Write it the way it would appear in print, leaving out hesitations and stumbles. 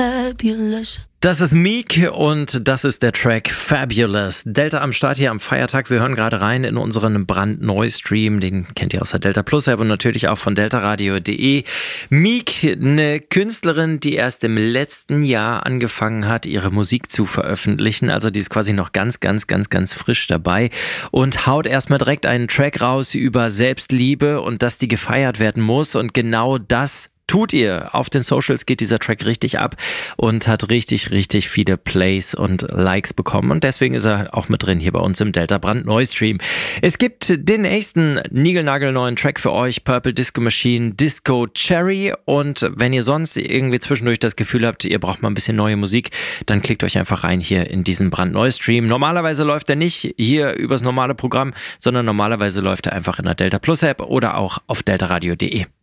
fabulous. Das ist Meek und das ist der Track Fabulous. Delta am Start hier am Feiertag. Wir hören gerade rein in unseren brandneuen Stream. Den kennt ihr aus der Delta Plus App und natürlich auch von deltaradio.de. Meek, eine Künstlerin, die erst im letzten Jahr angefangen hat, ihre Musik zu veröffentlichen. Also die ist quasi noch ganz frisch dabei und haut erstmal direkt einen Track raus über Selbstliebe und dass die gefeiert werden muss. Und genau das tut ihr. Auf den Socials geht dieser Track richtig ab und hat richtig viele Plays und Likes bekommen. Und deswegen ist er auch mit drin hier bei uns im Delta brandneu Stream. Es gibt den nächsten niegelnagelneuen Track für euch, Purple Disco Machine, Disco Cherry. Und wenn ihr sonst irgendwie zwischendurch das Gefühl habt, ihr braucht mal ein bisschen neue Musik, dann klickt euch einfach rein hier in diesen brandneu Stream. Normalerweise läuft er nicht hier übers normale Programm, sondern normalerweise läuft er einfach in der Delta Plus App oder auch auf deltaradio.de.